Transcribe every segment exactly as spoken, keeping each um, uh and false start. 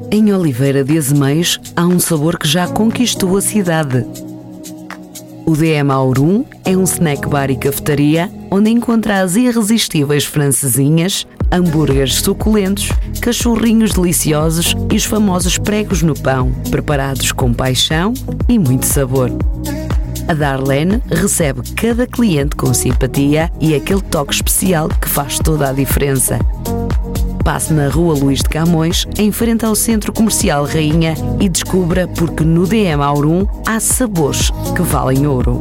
Em Oliveira de Azeméis há um sabor que já conquistou a cidade. O D M Aurum é um snack bar e cafetaria onde encontra as irresistíveis francesinhas, hambúrgueres suculentos, cachorrinhos deliciosos e os famosos pregos no pão, preparados com paixão e muito sabor. A Darlene recebe cada cliente com simpatia e aquele toque especial que faz toda a diferença. Passe na Rua Luís de Camões, em frente ao Centro Comercial Rainha, e descubra porque no D M Aurum há sabores que valem ouro.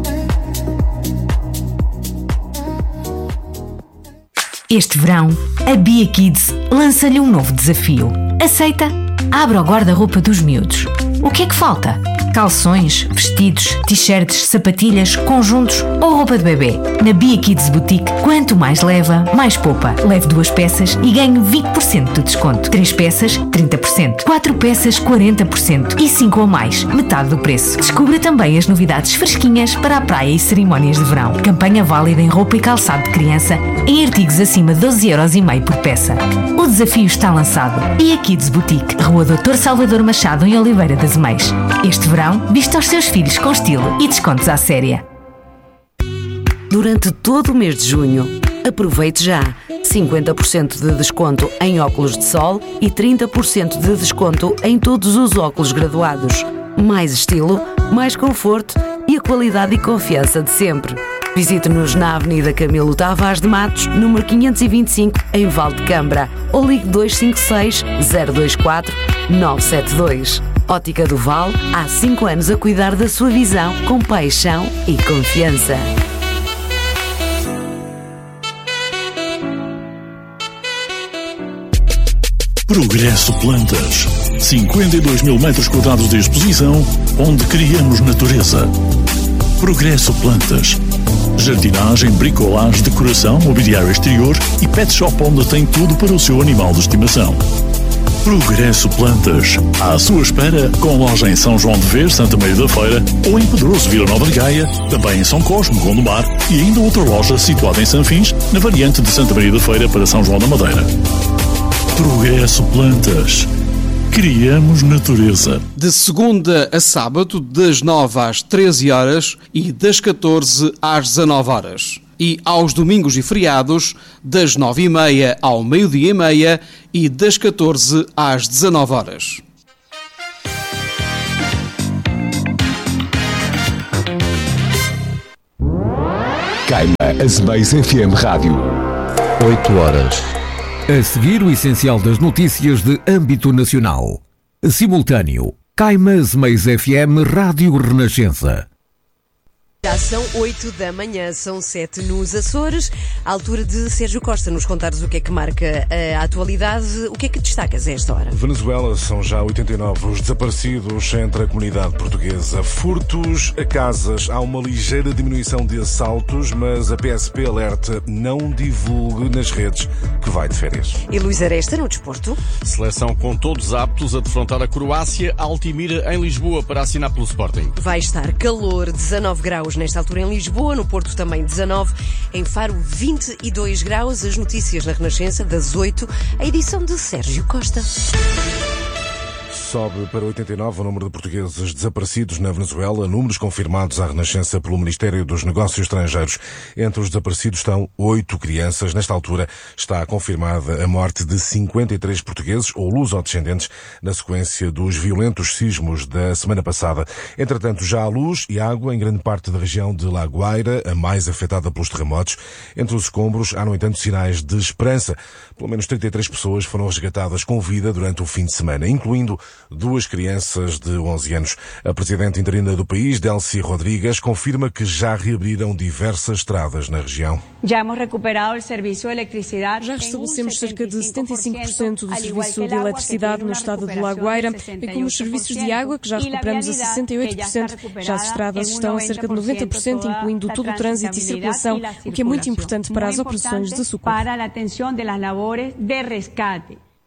Este verão, a Bia Kids lança-lhe um novo desafio. Aceita? Abra o guarda-roupa dos miúdos. O que é que falta? Calções, vestidos, t-shirts, sapatilhas, conjuntos ou roupa de bebê. Na Bia Kids Boutique, quanto mais leva, mais poupa. Leve duas peças e ganhe vinte por cento de desconto. Três peças, trinta por cento. Quatro peças, quarenta por cento. E cinco ou mais, metade do preço. Descubra também as novidades fresquinhas para a praia e cerimónias de verão. Campanha válida em roupa e calçado de criança, em artigos acima de doze euros e meio por peça. O desafio está lançado. Bia Kids Boutique, Rua doutor Salvador Machado, em Oliveira de Azeméis. Este verão, vista os seus filhos com estilo e descontos à séria. Durante todo o mês de junho, aproveite já cinquenta por cento de desconto em óculos de sol e trinta por cento de desconto em todos os óculos graduados. Mais estilo, mais conforto e a qualidade e confiança de sempre. Visite-nos na Avenida Camilo Tavares de Matos, número quinhentos e vinte e cinco, em Valdecambra, ou ligue dois cinco seis, zero dois quatro, nove sete dois. Ótica do Val, há cinco anos a cuidar da sua visão com paixão e confiança. Progresso Plantas. cinquenta e dois mil metros quadrados de exposição, onde criamos natureza. Progresso Plantas. Jardinagem, bricolagem, decoração, mobiliário exterior e pet shop onde tem tudo para o seu animal de estimação. Progresso Plantas. À sua espera, com loja em São João de Vez, Santa Maria da Feira, ou em Pedroso, Vila Nova de Gaia, também em São Cosme, Gondomar, e ainda outra loja situada em Sanfins, na variante de Santa Maria da Feira para São João da Madeira. Progresso Plantas. Criamos natureza. De segunda a sábado, das nove às treze horas e das catorze às dezanove horas. E aos domingos e feriados, das nove e meia ao meio-dia e meia e das catorze às dezanove horas. Caima Azeméis F M Rádio. oito horas. A seguir, o essencial das notícias de âmbito nacional. Simultâneo. Caima Azeméis F M Rádio Renascença. Já são oito da manhã, são sete nos Açores, à altura de Sérgio Costa nos contares o que é que marca a atualidade. O que é que destacas a esta hora? Venezuela, são já oitenta e nove os desaparecidos entre a comunidade portuguesa. Furtos a casas, há uma ligeira diminuição de assaltos, mas a P S P alerta: não divulgue nas redes que vai de férias. E Luís Aresta no desporto? Seleção com todos aptos a defrontar a Croácia, Altimira em Lisboa para assinar pelo Sporting. Vai estar calor, dezanove graus nesta altura em Lisboa, no Porto também dezanove, em Faro vinte e dois graus. As notícias na Renascença das oito, a edição de Sérgio Costa. Sobe para oitenta e nove o número de portugueses desaparecidos na Venezuela, números confirmados à Renascença pelo Ministério dos Negócios Estrangeiros. Entre os desaparecidos estão oito crianças. Nesta altura está confirmada a morte de cinquenta e três portugueses ou luso-descendentes na sequência dos violentos sismos da semana passada. Entretanto, já há luz e água em grande parte da região de La Guaira, a mais afetada pelos terremotos. Entre os escombros há, no entanto, sinais de esperança. Pelo menos trinta e três pessoas foram resgatadas com vida durante o fim de semana, incluindo duas crianças de onze anos. A presidente interina do país, Delcy Rodrigues, confirma que já reabriram diversas estradas na região. Já hemos recuperado o serviço de eletricidade. Já restabelecemos cerca de setenta e cinco por cento do serviço de eletricidade no estado de La Guaira, bem como os serviços de água, que já recuperamos a sessenta e oito por cento. Já as estradas estão a cerca de noventa por cento, incluindo todo o trânsito e circulação, o que é muito importante para as operações de socorro. Para a atenção das labores de resgate.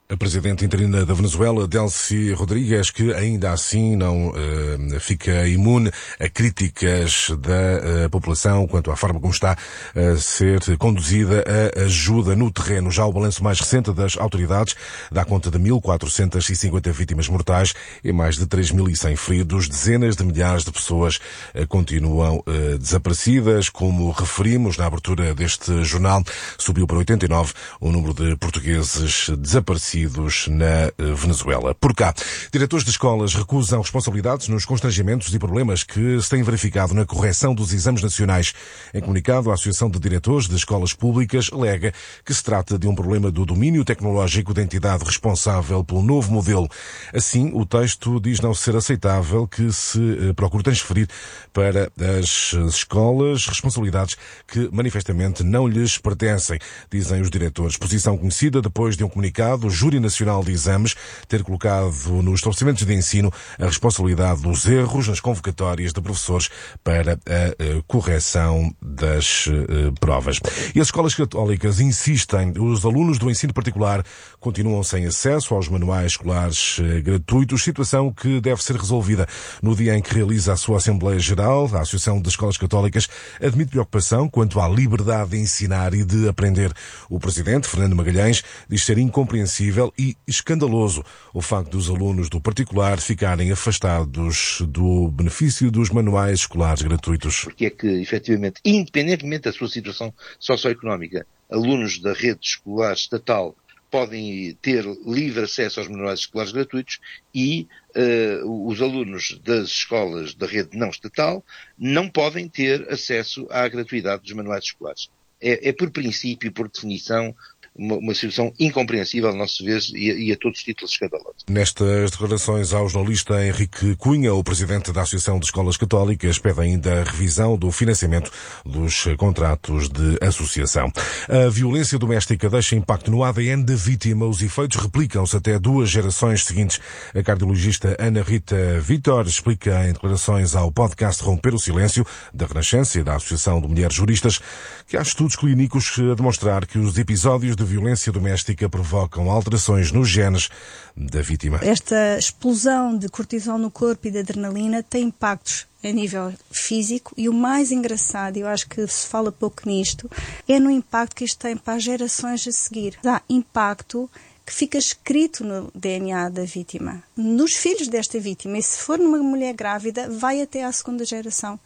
A presidente interina da Venezuela, Delcy Rodrigues, que ainda assim não uh, fica imune a críticas da uh, população quanto à forma como está a ser conduzida a ajuda no terreno. Já o balanço mais recente das autoridades dá conta de mil quatrocentas e cinquenta vítimas mortais e mais de três mil e cem feridos. Dezenas de milhares de pessoas uh, continuam uh, desaparecidas. Como referimos na abertura deste jornal, subiu para oitenta e nove o número de portugueses desaparecidos na Venezuela. Por cá, diretores de escolas recusam responsabilidades nos constrangimentos e problemas que se têm verificado na correção dos exames nacionais. Em comunicado, a Associação de Diretores de Escolas Públicas alega que se trata de um problema do domínio tecnológico da entidade responsável pelo novo modelo. Assim, o texto diz não ser aceitável que se procure transferir para as escolas responsabilidades que manifestamente não lhes pertencem, dizem os diretores. Posição conhecida depois de um comunicado, o Júri Nacional de Exames ter colocado nos estabelecimentos de ensino a responsabilidade dos erros nas convocatórias de professores para a correção das provas. E as escolas católicas insistem, os alunos do ensino particular continuam sem acesso aos manuais escolares gratuitos, situação que deve ser resolvida. No dia em que realiza a sua Assembleia Geral, a Associação de Escolas Católicas admite preocupação quanto à liberdade de ensinar e de aprender. O presidente, Fernando Magalhães, diz ser incompreensível e escandaloso o facto dos alunos do particular ficarem afastados do benefício dos manuais escolares gratuitos. Porque é que, efetivamente, independentemente da sua situação socioeconómica, alunos da rede escolar estatal podem ter livre acesso aos manuais escolares gratuitos e uh, os alunos das escolas da rede não estatal não podem ter acesso à gratuidade dos manuais escolares. É, é por princípio e por definição Uma, uma situação incompreensível a nosso ver e, e a todos os títulos escandalosos. Nestas declarações ao jornalista Henrique Cunha, o presidente da Associação de Escolas Católicas pede ainda a revisão do financiamento dos contratos de associação. A violência doméstica deixa impacto no A D N da vítima. Os efeitos replicam-se até duas gerações seguintes. A cardiologista Ana Rita Vítor explica em declarações ao podcast Romper o Silêncio, da Renascença e da Associação de Mulheres Juristas, que há estudos clínicos a demonstrar que os episódios de violência doméstica provocam alterações nos genes da vítima. Esta explosão de cortisol no corpo e de adrenalina tem impactos a nível físico e o mais engraçado, eu acho que se fala pouco nisto, é no impacto que isto tem para as gerações a seguir. Há impacto que fica escrito no D N A da vítima, nos filhos desta vítima, e se for numa mulher grávida, vai até à segunda geração.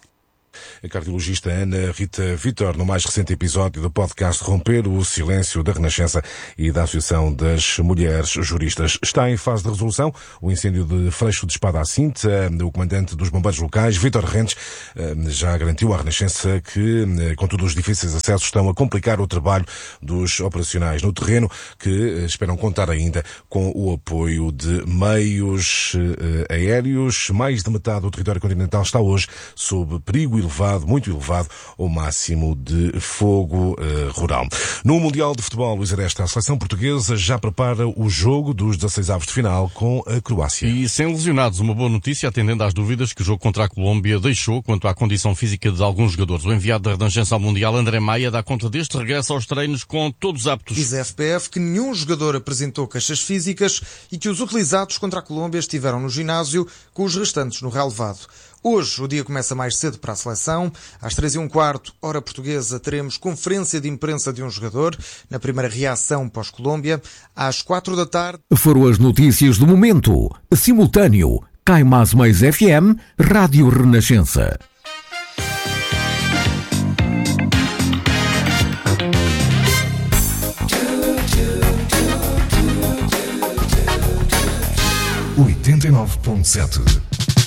A cardiologista Ana Rita Vítor, no mais recente episódio do podcast Romper o Silêncio, da Renascença e da Associação das Mulheres Juristas. Está em fase de resolução o incêndio de Freixo de Espada à Cinta. O comandante dos bombeiros locais, Vítor Rentes, já garantiu à Renascença que, contudo, os difíceis acessos estão a complicar o trabalho dos operacionais no terreno, que esperam contar ainda com o apoio de meios aéreos. Mais de metade do território continental está hoje sob perigo elevado, muito elevado, ao máximo de fogo uh, rural. No Mundial de Futebol, Luís Aresta, a seleção portuguesa já prepara o jogo dos dezasseis avos de final com a Croácia. E sem lesionados, uma boa notícia, atendendo às dúvidas que o jogo contra a Colômbia deixou quanto à condição física de alguns jogadores. O enviado da Renascença ao Mundial, André Maia, dá conta deste regresso aos treinos com todos aptos. Diz a F P F que nenhum jogador apresentou queixas físicas e que os utilizados contra a Colômbia estiveram no ginásio com os restantes no relevado. Hoje o dia começa mais cedo para a seleção. Às três e um quarto, hora portuguesa, teremos conferência de imprensa de um jogador na primeira reação pós-Colômbia. Às quatro da tarde... Foram as notícias do momento. Simultâneo. Caimás Mais F M, Rádio Renascença. oitenta e nove ponto sete